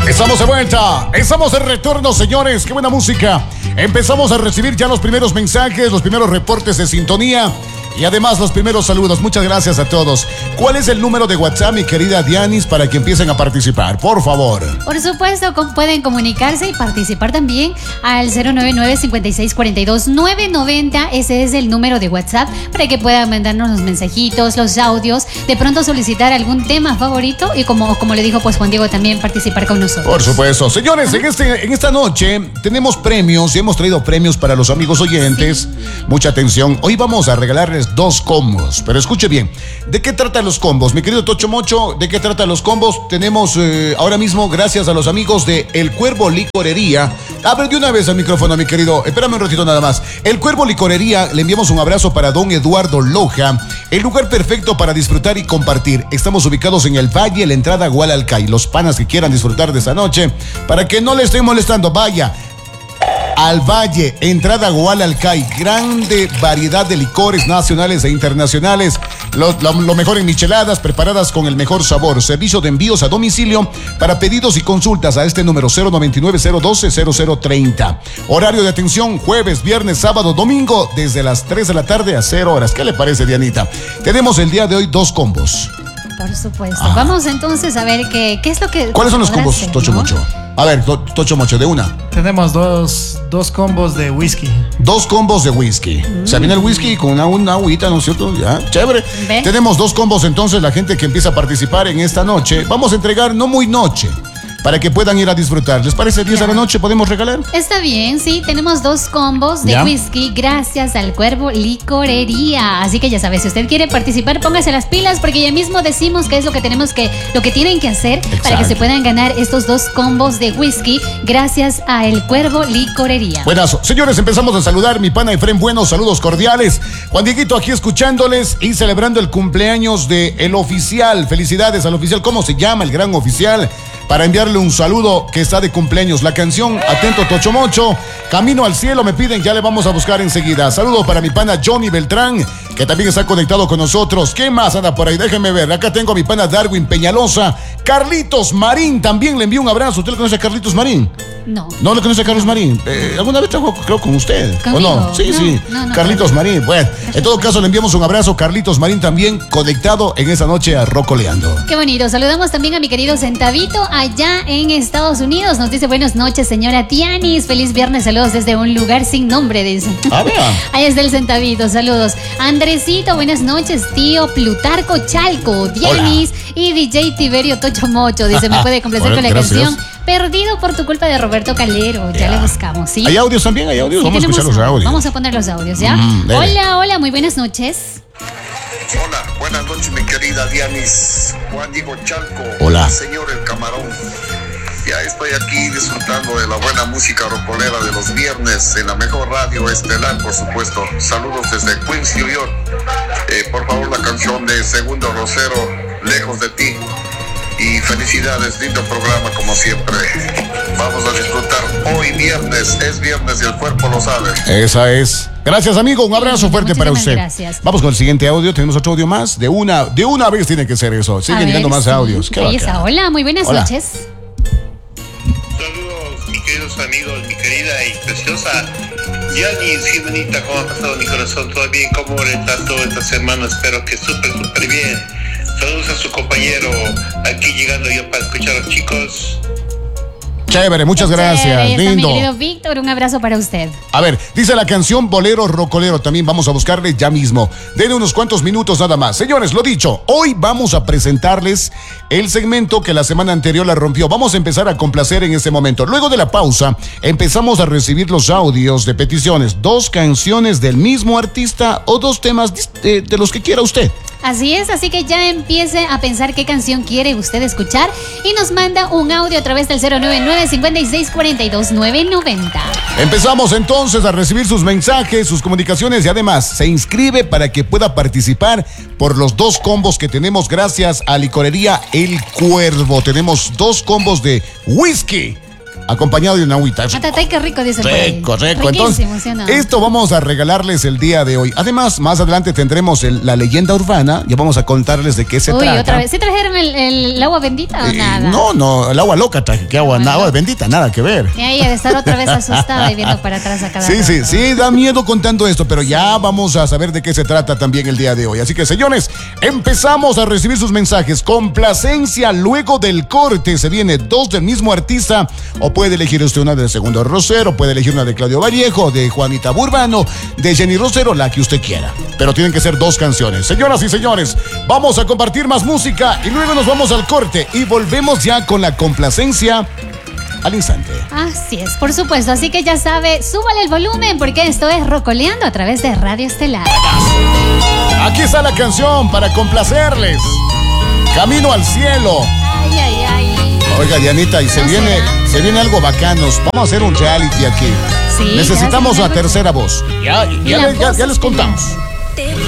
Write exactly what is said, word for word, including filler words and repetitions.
Estamos de vuelta, estamos de retorno, señores, qué buena música. Empezamos a recibir ya los primeros mensajes, los primeros reportes de sintonía y además los primeros saludos. Muchas gracias a todos. ¿Cuál es el número de WhatsApp, mi querida Dianis, para que empiecen a participar? Por favor. Por supuesto, pueden comunicarse y participar también al cero nueve nueve, cinco seis cuatro dos, nueve nueve cero. Ese es el número de WhatsApp para que puedan mandarnos los mensajitos, los audios, de pronto solicitar algún tema favorito y como, como le dijo pues Juan Diego, también participar con nosotros. Por supuesto. Señores, en, este, en esta noche tenemos premios y hemos traído premios para los amigos oyentes. Sí. Mucha atención. Hoy vamos a regalarles dos combos, pero escuche bien. ¿De qué tratan los combos? Mi querido Tocho Mocho, ¿de qué tratan los combos? Tenemos eh, ahora mismo, gracias a los amigos de El Cuervo Licorería. Abre de una vez el micrófono, mi querido. Espérame un ratito nada más. El Cuervo Licorería, le enviamos un abrazo para don Eduardo Loja. El lugar perfecto para disfrutar y compartir. Estamos ubicados en el Valle, la entrada a Gualalcay. Los panas que quieran disfrutar de esta noche, para que no le estén molestando, vaya al Valle, entrada a Gualalcay. Grande variedad de licores nacionales e internacionales. Lo, lo, lo mejor en micheladas, preparadas con el mejor sabor. Servicio de envíos a domicilio para pedidos y consultas a este número cero nueve nueve, cero uno dos, cero cero tres cero. Horario de atención jueves, viernes, sábado, domingo, desde las tres de la tarde a cero horas. ¿Qué le parece, Dianita? Tenemos el día de hoy dos combos. Por supuesto. Ah. Vamos entonces a ver qué, qué es lo que... ¿Cuáles son los combos, hacer, Tocho ¿no? Mocho? A ver, to, Tocho Mocho, de una. Tenemos dos, dos combos de whisky. Dos combos de whisky. Mm. Se viene el whisky con una, una agüita, ¿no es cierto? Ya, chévere. ¿Ve? Tenemos dos combos entonces, la gente que empieza a participar en esta noche. Vamos a entregar no muy noche, para que puedan ir a disfrutar. ¿Les parece diez de la noche? ¿Podemos regalar? Está bien, sí. Tenemos dos combos de ¿Ya? whisky gracias al Cuervo Licorería. Así que ya sabes, si usted quiere participar, póngase las pilas porque ya mismo decimos qué es lo que tenemos que, lo que tienen que hacer. Exacto. Para que se puedan ganar estos dos combos de whisky gracias a el Cuervo Licorería. Buenazo. Señores, empezamos a saludar. Mi pana Efren, buenos saludos cordiales. Juan Dieguito aquí escuchándoles y celebrando el cumpleaños de el oficial. Felicidades al oficial. ¿Cómo se llama el gran oficial? Para enviarle un saludo que está de cumpleaños. La canción, atento Tocho Mocho, Camino al Cielo me piden, ya le vamos a buscar enseguida. Saludos para mi pana Johnny Beltrán, que también está conectado con nosotros. ¿Qué más anda por ahí? Déjenme ver. Acá tengo a mi pana Darwin Peñalosa. Carlitos Marín, también le envío un abrazo. ¿Usted le conoce a Carlitos Marín? No. ¿No le conoce a Carlos Marín? Eh, ¿Alguna vez trabajó, creo, con usted? ¿Conmigo? ¿O no? Sí, no, sí. No, no, Carlitos no, Marín. Bueno, en todo caso le enviamos un abrazo. Carlitos Marín también conectado en esa noche a Rocoleando. Qué bonito. Saludamos también a mi querido Centavito allá en Estados Unidos. Nos dice buenas noches, señora Tianis. Feliz viernes. Saludos desde un lugar sin nombre, dice. Ah, vea. Ahí está el Centavito. Saludos. Andresito, buenas noches, tío. Plutarco Chalco, Dianis. Hola. Y D J Tiberio Tocho Mocho. Dice, me puede complacer bueno, con la gracias. canción Perdido por tu culpa de Roberto Calero. Ya yeah. le buscamos, ¿sí? ¿Hay audios también? ¿Hay audios? Sí, vamos a escuchar los audios. Vamos a poner los audios, ¿ya? Mm, hola, hola, muy buenas noches. Hola, buenas noches, mi querida Dianis. Juan Diego Chalco. Hola. El señor El Camarón. Ya estoy aquí disfrutando de la buena música rocolera de los viernes en la mejor radio estelar, por supuesto. Saludos desde Queens, New York. Eh, por favor, la canción de Segundo Rosero, Lejos de ti. Y felicidades, lindo programa como siempre. Vamos a disfrutar hoy viernes, es viernes y el cuerpo lo sabe. Esa es. Gracias, amigo, un abrazo sí, fuerte para usted. Gracias. Vamos con el siguiente audio, tenemos otro audio más. De una, de una vez tiene que ser eso. Siguen llegando más sí. audios. Qué belleza. Hola, muy buenas Hola. noches. Saludos, mis queridos amigos, mi querida y preciosa Dianis, Jimenita, ¿cómo ha pasado mi corazón? ¿Todo bien? ¿Cómo le estás toda esta semana? Espero que súper, súper bien. Saludos a su compañero, aquí llegando yo para escuchar a los chicos. Chévere, muchas Qué gracias, chévere. lindo. Mi querido Víctor, un abrazo para usted. A ver, dice la canción Bolero Rocolero, también vamos a buscarle ya mismo. Denle unos cuantos minutos nada más. Señores, lo dicho, hoy vamos a presentarles el segmento que la semana anterior la rompió. Vamos a empezar a complacer en este momento. Luego de la pausa, empezamos a recibir los audios de peticiones. Dos canciones del mismo artista o dos temas de, de los que quiera usted. Así es, así que ya empiece a pensar qué canción quiere usted escuchar y nos manda un audio a través del cero nueve nueve, cinco seis cuatro dos, nueve nueve cero. Empezamos entonces a recibir sus mensajes, sus comunicaciones y además se inscribe para que pueda participar por los dos combos que tenemos gracias a Licorería El Cuervo. Tenemos dos combos de whisky. acompañado de una agüita. Atatay, qué rico, dice por ahí. Rico, rico. Riquísimo, Entonces, ¿sí o no? esto vamos a regalarles el día de hoy. Además, más adelante tendremos el- la leyenda urbana. Ya vamos a contarles de qué se Uy, trata. otra vez. ¿Sí trajeron el, el- el agua bendita o Eh, nada? no, no, el agua loca traje. ¿Qué agua? Bueno. Agua bendita, nada que ver. Y ahí de estar otra vez asustada y viendo para atrás a cada Sí, sí, rato. sí, da miedo contando esto, pero ya vamos a saber de qué se trata también el día de hoy. Así que, señores, empezamos a recibir sus mensajes. Complacencia luego del corte. Se viene dos del mismo artista, o puede elegir usted una del Segundo Rosero, puede elegir una de Claudio Vallejo, de Juanita Burbano, de Jenny Rosero, la que usted quiera. Pero tienen que ser dos canciones. Señoras y señores, vamos a compartir más música y luego nos vamos al corte y volvemos ya con la complacencia al instante. Así es, por supuesto. Así que ya sabe, súbale el volumen porque esto es Rocoleando a través de Radio Estelar. Aquí está la canción para complacerles. Camino al cielo. Ay, ay, ay. Oiga, Dianita, y se ¿No viene, será? se viene algo bacanos. Vamos a hacer un reality aquí. Sí, Necesitamos ya se una me- tercera voz. Ya, Y ya, la les- ya- voz ya les estelar. contamos. Te